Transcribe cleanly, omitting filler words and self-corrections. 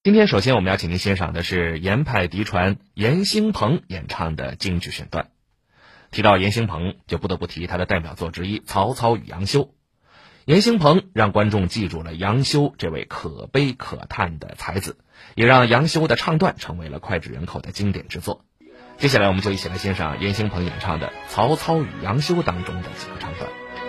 今天首先我们要请您欣赏的是严派嫡传严兴鹏演唱的京剧选段。提到严兴鹏，就不得不提他的代表作之一《曹操与杨修》。严兴鹏让观众记住了杨修这位可悲可叹的才子，也让杨修的唱段成为了脍炙人口的经典之作。接下来我们就一起来欣赏严兴鹏演唱的《曹操与杨修》当中的几个唱段。